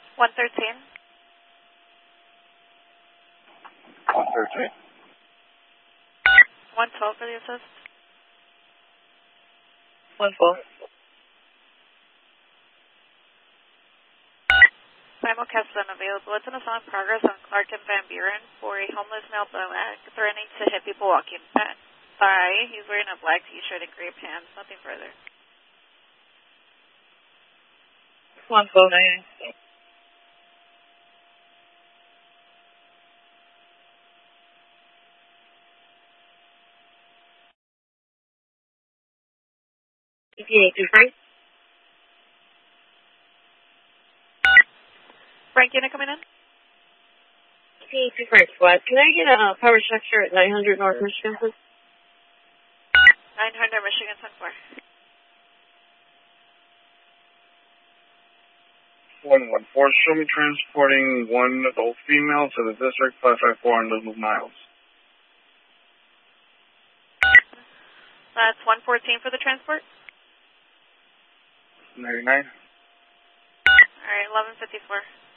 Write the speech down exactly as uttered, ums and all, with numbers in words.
one thirteen. one thirteen. one twelve for the assist. one twelve. Simulcast is unavailable. It's an assault in progress on Clark and Van Buren for a homeless male black threatening to hit people walking by. He's wearing a black t-shirt and gray pants. Nothing further. one twelve nine. E P A two Frank. Frank, unit coming in? E P A two Frank Squad. Can I get a uh, power structure at nine hundred North Michigan, please? nine hundred Michigan ten four. one one four, show me transporting one adult female to the district, five five four on Little Miles. That's one fourteen for the transport? ninety-nine. Alright, eleven fifty-four.